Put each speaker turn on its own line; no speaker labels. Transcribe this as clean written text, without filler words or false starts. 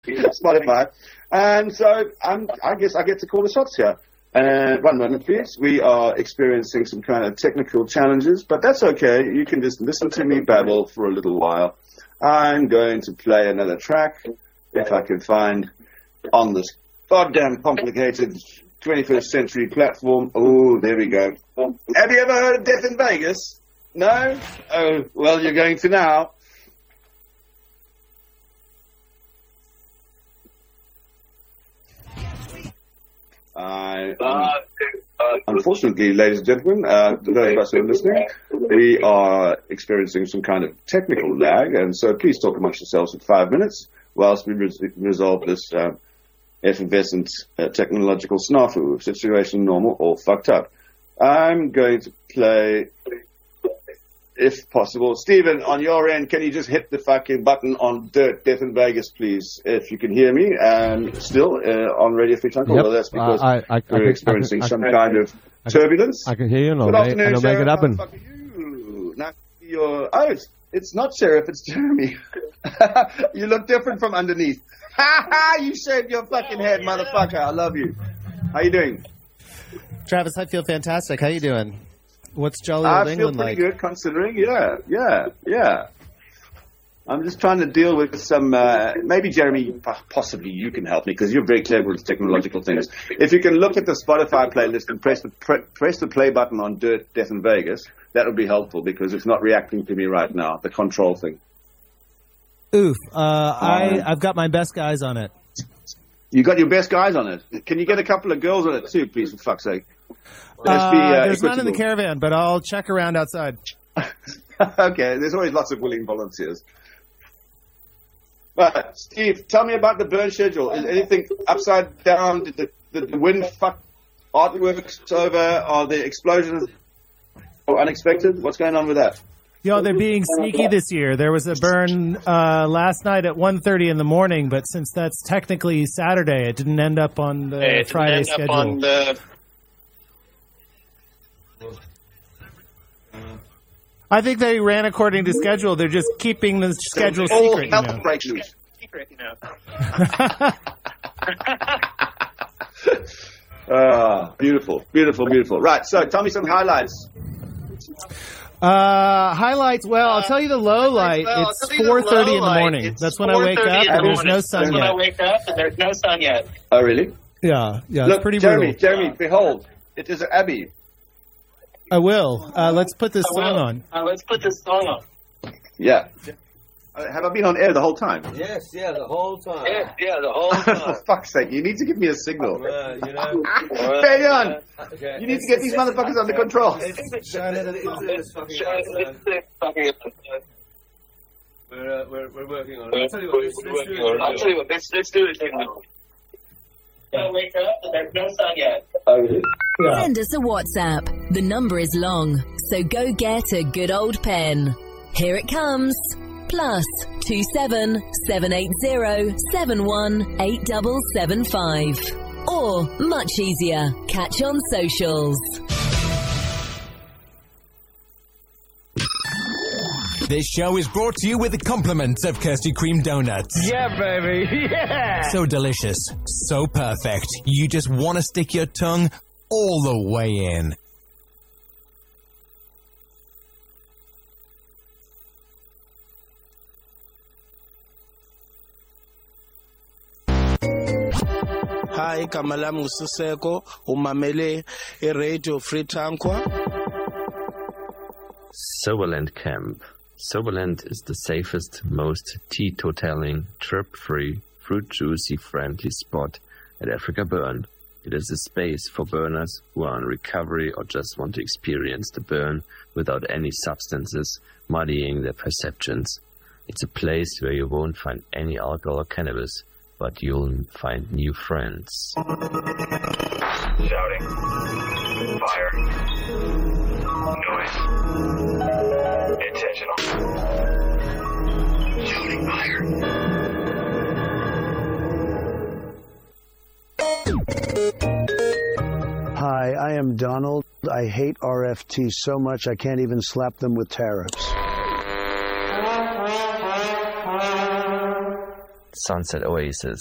Spotify. And so I guess I get to call the shots here. One moment, please. We are experiencing some kind of technical challenges, but that's okay. You can just listen to me babble for a little while. I'm going to play another track, if I can find, on this goddamn complicated 21st century platform. Oh, there we go. Have you ever heard of Death in Vegas? No? Oh, well, you're going to now. Unfortunately, ladies and gentlemen, those of us who are listening, we are experiencing some kind of technical lag, and so please talk amongst yourselves for 5 minutes whilst we resolve this effervescent technological snafu, situation normal or fucked up. I'm going to play, if possible. Stephen, on your end, can you just hit the fucking button on Death in Vegas, please, if you can hear me? Still on Radio Free Tank, although that's because we're experiencing some kind of turbulence.
I can hear you, and I'll make it happen.
Now, it's not Sheriff, it's Jeremy. You look different from underneath. You shaved your fucking head, motherfucker. I love you. How you doing?
Travis, I feel fantastic. How you doing? What's jolly old England like?
I feel pretty good, considering. Yeah. I'm just trying to deal with some. Maybe Jeremy, possibly you can help me because you're very clever with technological things. If you can look at the Spotify playlist and press the play button on Death in Vegas, that would be helpful because it's not reacting to me right now. The control thing.
Oof. I've got my best guys on it.
You got your best guys on it. Can you get a couple of girls on it too, please, for fuck's sake?
There's none in the caravan, but I'll check around outside.
Okay, there's always lots of willing volunteers. But Steve, tell me about the burn schedule. Is anything upside down? Did the wind fuck artworks over? Are the explosions unexpected? What's going on with that?
They're being sneaky this year. There was a burn last night at 1:30 in the morning, but since that's technically Saturday, it didn't end up on the Friday schedule. I think they ran according to schedule. They're just keeping the schedule secret.
Beautiful. Right, so tell me some highlights.
Highlights. Well, I'll tell you the low light. It's 4:30 in the morning. That's when I wake up, and there's no sun yet.
Oh, really?
Yeah.
Look,
it's pretty
Jeremy,
brutal.
Jeremy, behold, it is Abby.
I will. Let's put this song on.
Yeah. Have I been on air the whole time?
Yes, the whole time.
For fuck's sake, you need to give me a signal. Bang on! Okay. You need to get these motherfuckers under control.
We're working on it. I'll tell you what, let's do it now. Wake up, and there's no sun yet.
Send us a WhatsApp. The number is long, so go get a good old pen. Here it comes. +27 780 71 8775. Or, much easier, catch on socials.
This show is brought to you with the compliments of Kirsty Cream Donuts.
Yeah, baby, yeah!
So delicious, so perfect, you just want to stick your tongue all the way in.
Hi, igama lami nguSiseko, umamele iRadio Free Tankwa.
Soberland Camp. Soberland is the safest, most teetotaling, trip-free, fruit juicy friendly spot at Africa Burn. It is a space for burners who are in recovery or just want to experience the burn without any substances muddying their perceptions. It's a place where you won't find any alcohol or cannabis, but you'll find new friends.
Shouting. Fire. Noise. Intentional. Shouting fire.
Hi, I am Donald. I hate RFT so much I can't even slap them with tariffs.
Sunset Oasis.